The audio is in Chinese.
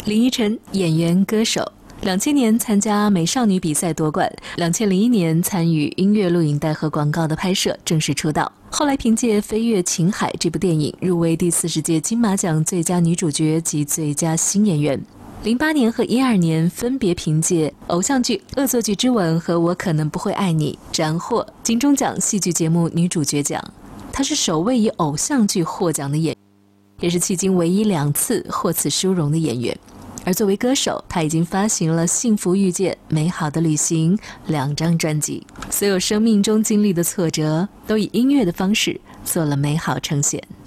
林依晨，演员、歌手。2000年参加美少女比赛夺冠，2001年参与音乐录影带和广告的拍摄，正式出道。后来凭借《飞越情海》这部电影入围第40届金马奖最佳女主角及最佳新演员。08年和12年分别凭借偶像剧《恶作剧之吻》和《我可能不会爱你》斩获金钟奖戏剧节目女主角奖。她是首位以偶像剧获奖的演员，也是迄今唯一2次获此殊荣的演员。而作为歌手，他已经发行了《幸福遇见》《美好的旅行》2张专辑。所有生命中经历的挫折，都以音乐的方式做了美好呈现。